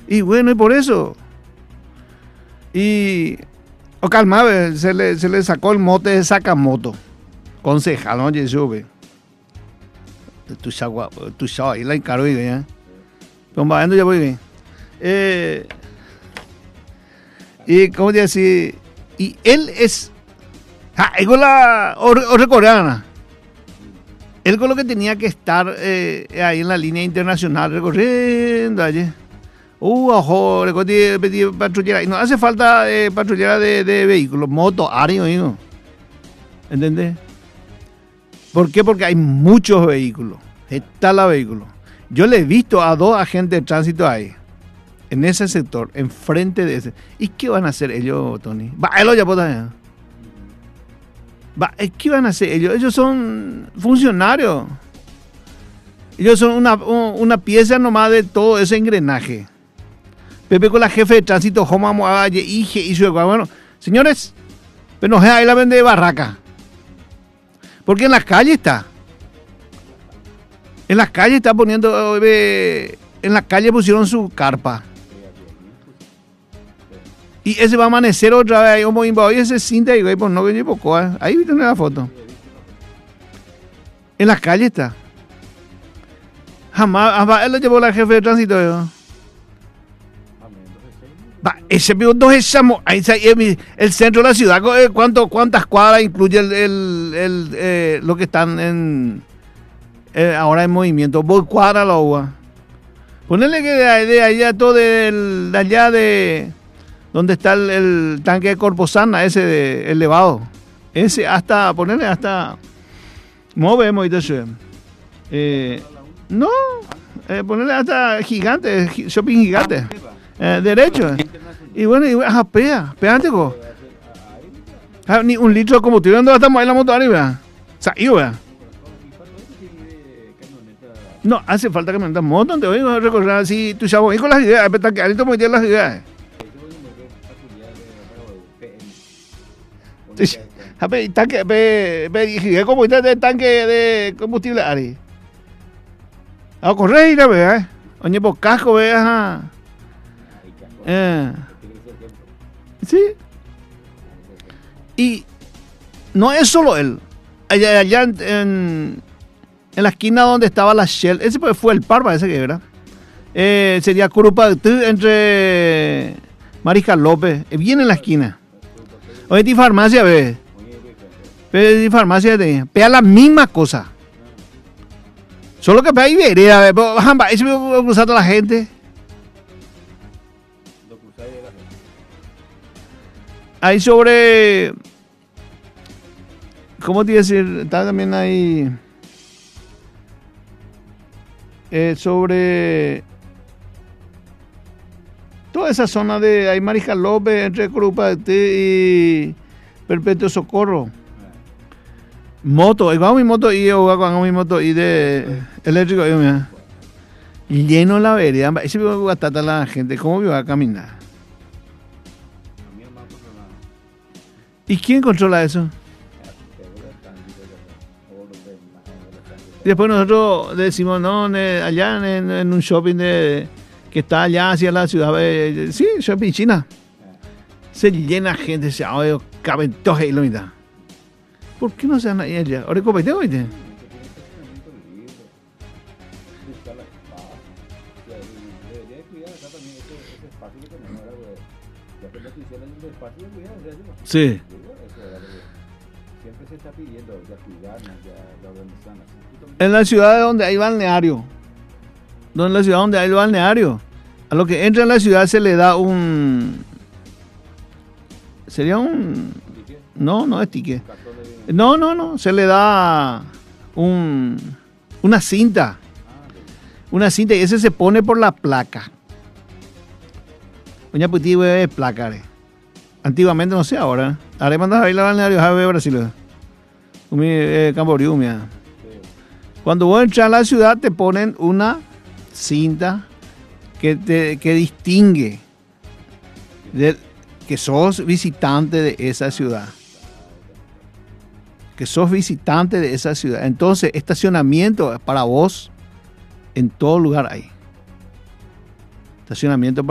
Y bueno, y por eso. Y... O calma, se le sacó el mote de Sakamoto. Concejal, ¿no? Yesube. Tu sabes, ahí la encaro y ya. Pero bajando ya voy bien. Y cómo te decía, y él es con la coreana. Él con lo que tenía que estar ahí en la línea internacional recorriendo allí. Ojo, patrullera. Y no hace falta patrullera de vehículos, moto, ario, ¿no? ¿Entendés? ¿Por qué? Porque hay muchos vehículos. Está la vehículo. Yo le he visto a 2 agentes de tránsito ahí, en ese sector, enfrente de ese. ¿Y qué van a hacer ellos, Tony? ¿Qué van a hacer ellos? Ellos son funcionarios. Ellos son una pieza nomás de todo ese engranaje. Pepe con la jefe de tránsito, bueno, señores, pero no es ahí la vende de barraca. Porque en las calles está. En las calles está poniendo, en la calle pusieron su carpa. Y ese va a amanecer otra vez ahí, como invadido ese cinta y güey, pues no que poco, ahí viste la foto. En las calles está. Jamás él lo llevó la jefe de tránsito. Ese no es el centro de la ciudad. ¿Cuántas cuadras incluye lo que están ahora en movimiento? Voy cuadra la uva. Ponerle que de allá todo de allá de donde está el tanque de Corposana, ese elevado. Ese hasta ponerle hasta movemos y todo eso. No, ponerle hasta gigante, shopping gigante. Derecho. Y bueno, pégate, ni un litro de combustible, ¿dónde estamos ahí la moto arriba? Salió, no, hace falta que me metas moto, te voy a recorrer así, tu chavo, y con las ideas, que ahorita me las ideas. Tanque, como de tanque de combustible, Ari. A correr, ¿ves? Oye, por casco, ¿ves? Sí. Y no es solo él. Allá en la esquina donde estaba la Shell, ese fue el par, parece que era. Sería Curupatú entre Mariscal López, bien en la esquina. Oye, ti farmacia, ve. Ti farmacia, pega la misma cosa. Solo que pega y vereda, ve. Ese me cruzar a la gente. Hay sobre, ¿cómo te iba a decir? Está también ahí sobre toda esa zona de ahí Mariscal López, entre Curupatú y Perpetuo Socorro. Moto, vamos mi moto y de eléctrico, y lleno la vereda. Ese me va a tratar la gente, ¿cómo me va a caminar? ¿Y quién controla eso? Después nosotros decimos, no, allá en un shopping que está allá hacia la ciudad, sí, shopping China. Se llena gente, caben todos ahí, lo mitad. ¿Por qué no se van ahí allá? Ahora competemos, ¿viste? Sí. Siempre se está pidiendo la organización. En la ciudad donde hay balneario. A lo que entra en la ciudad se le da sería un... No es ticket. No. Se le da una cinta. Una cinta y ese se pone por la placa. Una puti es placa, antiguamente, no sé ahora. Ahora mandas a ir a balneario, a ver Brasil. Camboriú, mira. Cuando vos entras a la ciudad te ponen una cinta que distingue que sos visitante de esa ciudad. Entonces, estacionamiento para vos en todo lugar hay. Estacionamiento para